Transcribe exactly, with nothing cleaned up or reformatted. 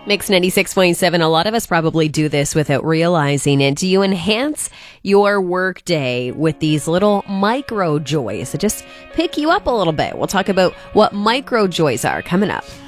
Mix ninety-six point seven. A lot of us probably do this without realizing it. Do you enhance your work day with these little micro joys that just pick you up a little bit? We'll talk about what micro joys are coming up.